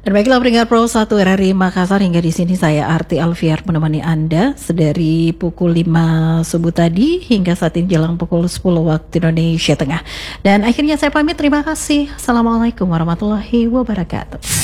Dan baiklah pendengar Pro 1 RRI Makassar, hingga di sini saya Arti Alfiar menemani Anda dari pukul 5 subuh tadi hingga saat ini jelang pukul 10 waktu Indonesia Tengah. Dan akhirnya saya pamit, terima kasih. Assalamualaikum warahmatullahi wabarakatuh.